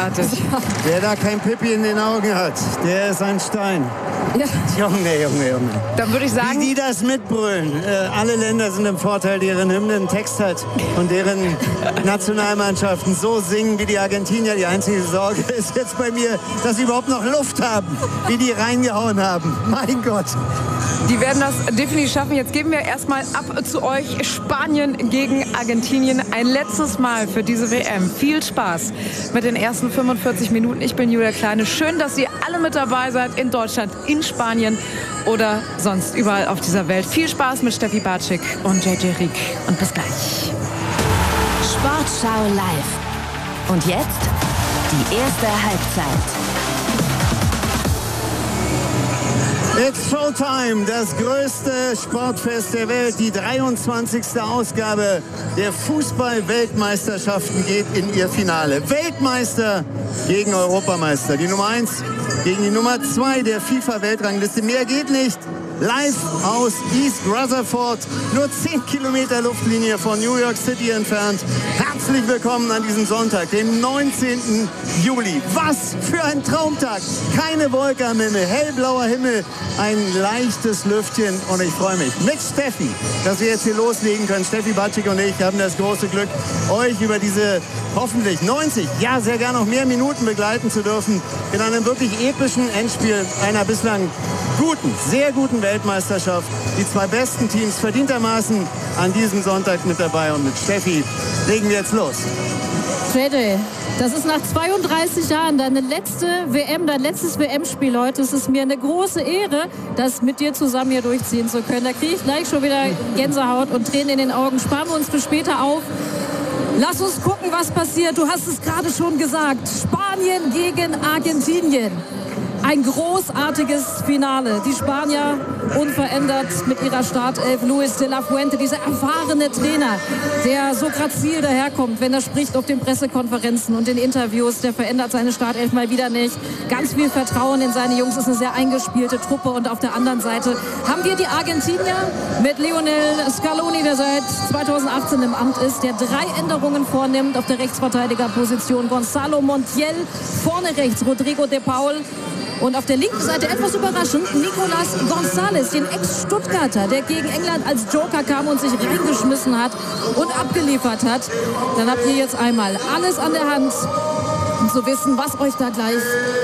großartig. Wer da kein Pippi in den Augen hat, der ist ein Stein. Ja. Junge. Dann würde ich sagen... Wie die das mitbrüllen. Alle Länder sind im Vorteil, deren Hymne einen Text hat und deren Nationalmannschaften so singen wie die Argentinier. Die einzige Sorge ist jetzt bei mir, dass sie überhaupt noch Luft haben, wie die reingehauen haben. Mein Gott. Die werden das definitiv schaffen. Jetzt geben wir erstmal ab zu euch. Spanien gegen Argentinien. Ein letztes Mal für diese WM. Viel Spaß mit den ersten 45 Minuten. Ich bin Julia Kleine. Schön, dass ihr alle mit dabei seid in Deutschland, in Spanien oder sonst überall auf dieser Welt. Viel Spaß mit Steffi Bartschik und JJ Rieck. Und bis gleich. Sportschau live. Und jetzt die erste Halbzeit. It's Showtime, das größte Sportfest der Welt. Die 23. Ausgabe der Fußball-Weltmeisterschaften geht in ihr Finale. Weltmeister gegen Europameister. Die Nummer 1 gegen die Nummer 2 der FIFA-Weltrangliste. Mehr geht nicht. Live aus East Rutherford, nur 10 Kilometer Luftlinie von New York City entfernt. Herzlich willkommen an diesem Sonntag, dem 19. Juli. Was für ein Traumtag! Keine Wolke am Himmel, hellblauer Himmel, ein leichtes Lüftchen und ich freue mich mit Steffi, dass wir jetzt hier loslegen können. Steffi Bartschik und ich haben das große Glück, euch über diese hoffentlich 90, ja sehr gerne noch mehr Minuten begleiten zu dürfen in einem wirklich epischen Endspiel einer bislang guten, sehr guten Weltmeisterschaft. Die zwei besten Teams verdientermaßen an diesem Sonntag mit dabei. Und mit Steffi legen wir jetzt los. JJ, das ist nach 32 Jahren deine letzte WM, dein letztes WM-Spiel heute. Es ist mir eine große Ehre, das mit dir zusammen hier durchziehen zu können. Da kriege ich gleich schon wieder Gänsehaut und Tränen in den Augen. Sparen wir uns für später auf. Lass uns gucken, was passiert. Du hast es gerade schon gesagt. Spanien gegen Argentinien. Ein großartiges Finale. Die Spanier unverändert mit ihrer Startelf. Luis de la Fuente, dieser erfahrene Trainer, der so grazil daherkommt, wenn er spricht auf den Pressekonferenzen und in Interviews. Der verändert seine Startelf mal wieder nicht. Ganz viel Vertrauen in seine Jungs. Ist eine sehr eingespielte Truppe. Und auf der anderen Seite haben wir die Argentinier mit Lionel Scaloni, der seit 2018 im Amt ist, der 3 Änderungen vornimmt auf der Rechtsverteidigerposition. Gonzalo Montiel, vorne rechts Rodrigo de Paul. Und auf der linken Seite etwas überraschend Nicolas González, den Ex-Stuttgarter, der gegen England als Joker kam und sich reingeschmissen hat und abgeliefert hat. Dann habt ihr jetzt einmal alles an der Hand, um zu wissen, was euch da gleich